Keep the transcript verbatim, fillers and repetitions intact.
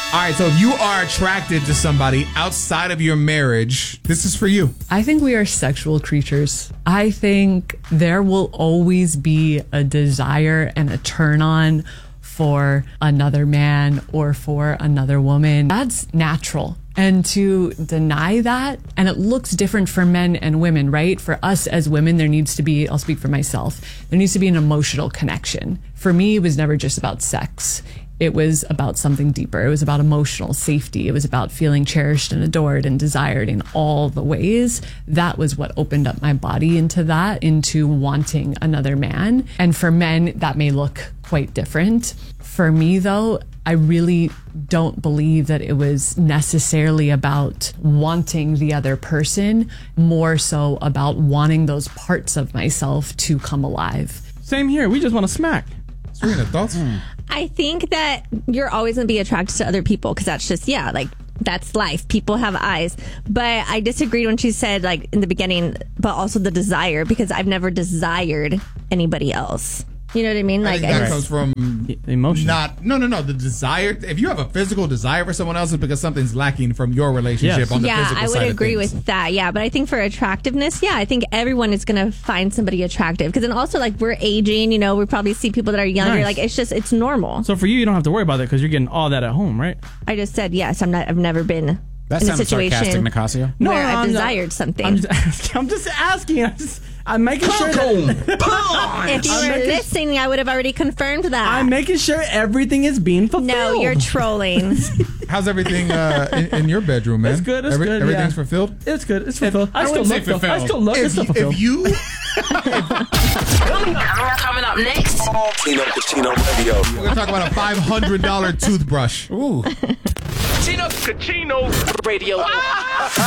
All right, so if you are attracted to somebody outside of your marriage, this is for you. I think we are sexual creatures. I think there will always be a desire and a turn on for another man or for another woman. That's natural. And to deny that, and it looks different for men and women, right? For us as women, there needs to be, I'll speak for myself, there needs to be an emotional connection. For me, it was never just about sex. It was about something deeper. It was about emotional safety. It was about feeling cherished and adored and desired in all the ways. That was what opened up my body into that, into wanting another man. And for men, that may look quite different. For me, though, I really don't believe that it was necessarily about wanting the other person, more so about wanting those parts of myself to come alive. Same here. We just want to smack. Serena, thoughts? Mm. I think that you're always going to be attracted to other people because that's just, yeah, like, that's life. People have eyes. But I disagreed when she said, like, in the beginning, but also the desire, because I've never desired anybody else. You know what I mean? I Like, think that I comes from emotion. Not no no no the desire. If you have a physical desire for someone else, it's because something's lacking from your relationship Yes. on the yeah, physical I would side of agree things. with that. Yeah, but I think for attractiveness, yeah, I think everyone is going to find somebody attractive because then also like we're aging. You know, we probably see people that are younger. Nice. Like it's just it's normal. So for you, you don't have to worry about that because you're getting all that at home, right? I just said yes. I'm not. I've never been That in a sounds sarcastic, situation Nicasio. No, where no, I've I'm not- desired something. I'm just asking. I'm just asking. I'm, just, I'm making sure. That, if you I'm were making- listening, I would have already confirmed that. I'm making sure everything is being fulfilled. no, you're trolling. How's everything uh, in, in your bedroom, man? It's good. It's Every- good. Everything's yeah. fulfilled. It's good. It's fulfilled. I, I still wouldn't look say though. I fulfilled. still look. It's If still you, fulfilled. if you Coming up next. Tino Cucino Radio. we're gonna talk about a five hundred dollar toothbrush. Ooh. Tino Cucino Radio.